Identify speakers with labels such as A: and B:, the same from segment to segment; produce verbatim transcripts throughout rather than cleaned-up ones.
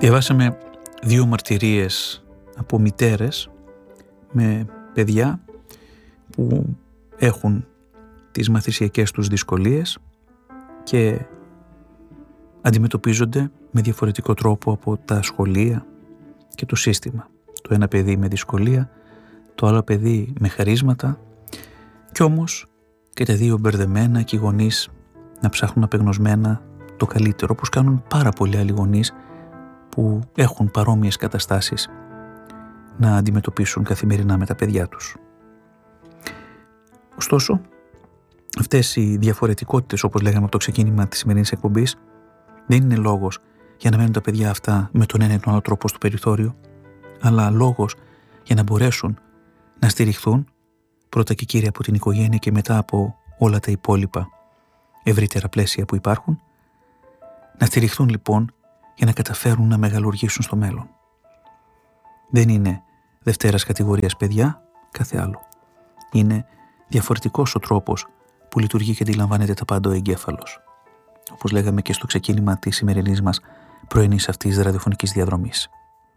A: Διαβάσαμε δύο μαρτυρίες από μητέρες με παιδιά που έχουν τις μαθησιακές τους δυσκολίες και αντιμετωπίζονται με διαφορετικό τρόπο από τα σχολεία και το σύστημα. Το ένα παιδί με δυσκολία, το άλλο παιδί με χαρίσματα, κι όμως και τα δύο μπερδεμένα και οι γονείς να ψάχνουν απεγνωσμένα το καλύτερο, όπως κάνουν πάρα πολλοί άλλοι γονείς που έχουν παρόμοιες καταστάσεις να αντιμετωπίσουν καθημερινά με τα παιδιά τους. Ωστόσο, αυτές οι διαφορετικότητες, όπως λέγαμε από το ξεκίνημα της σημερινής εκπομπής, δεν είναι λόγος για να μένουν τα παιδιά αυτά με τον ένα ή τον άλλο τρόπο στο περιθώριο, αλλά λόγος για να μπορέσουν να στηριχθούν πρώτα και κύρια από την οικογένεια και μετά από όλα τα υπόλοιπα ευρύτερα πλαίσια που υπάρχουν, να στηριχθούν λοιπόν για να καταφέρουν να μεγαλουργήσουν στο μέλλον. Δεν είναι δευτέρας κατηγορίας παιδιά, κάθε άλλο. Είναι διαφορετικός ο τρόπος που λειτουργεί και αντιλαμβάνεται τα πάντα ο εγκέφαλος. Όπως λέγαμε και στο ξεκίνημα της σημερινής μας πρωινής αυτής ραδιοφωνικής διαδρομής.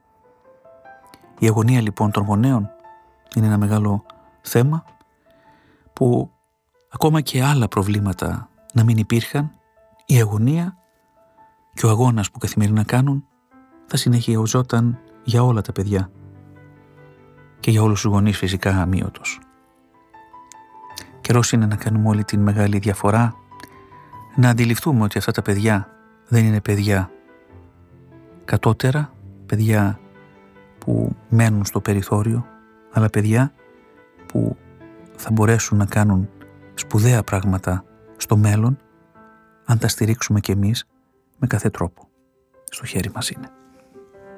A: Η αγωνία λοιπόν των γονέων είναι ένα μεγάλο θέμα που ακόμα και άλλα προβλήματα να μην υπήρχαν, η αγωνία και ο αγώνας που καθημερινά κάνουν θα συνεχιζόταν για όλα τα παιδιά και για όλους τους γονείς φυσικά αμύωτος. Καιρός είναι να κάνουμε όλη την μεγάλη διαφορά, να αντιληφθούμε ότι αυτά τα παιδιά δεν είναι παιδιά κατώτερα, παιδιά που μένουν στο περιθώριο, αλλά παιδιά που θα μπορέσουν να κάνουν σπουδαία πράγματα στο μέλλον αν τα στηρίξουμε κι εμείς με κάθε τρόπο. Στο χέρι μας είναι.